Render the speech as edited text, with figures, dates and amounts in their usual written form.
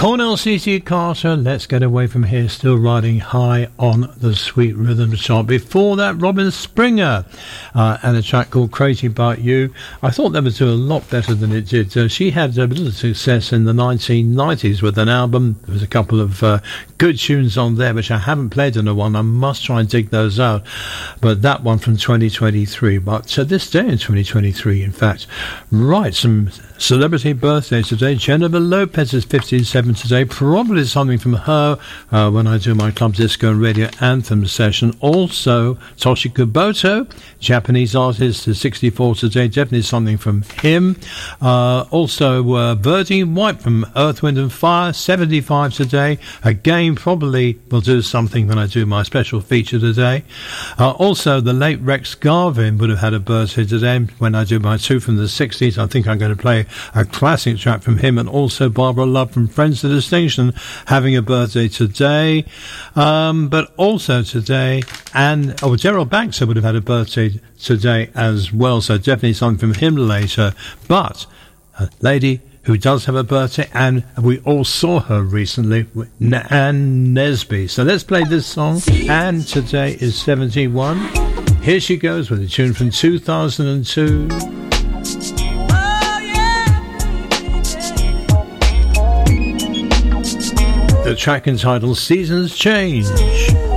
Cornell C.C. Carter, Let's Get Away From Here, still riding high on the Sweet Rhythm chart. Before that, Robin Springer and a track called Crazy About You. I thought that would do a lot better than it did. She had a little success in the 1990s with an album. There was a couple of good tunes on there, which I haven't played in a while. I must try and dig those out. But that one from 2023. But this day in 2023, in fact. Right, some celebrity birthdays today. Jennifer Lopez is 57 today. Probably something from her when I do my Club Disco and Radio Anthem session. Also, Toshi Kuboto, Japanese artist, is 64 today. Definitely something from him. Also, Birdie White from Earth, Wind and Fire, 75 today. Again, probably will do something when I do my special feature today. Also, the late Rex Garvin would have had a birthday today when I do my two from the 60s. I think I'm going to play a classic track from him, and also Barbara Love from Friends to Distinction having a birthday today. But also today, and Gerald Baxter would have had a birthday today as well, so definitely something from him later. But a lady who does have a birthday, and we all saw her recently, Ann Nesby. So let's play this song. Anne today is 71. Here she goes with a tune from 2002. The track entitled Seasons Change.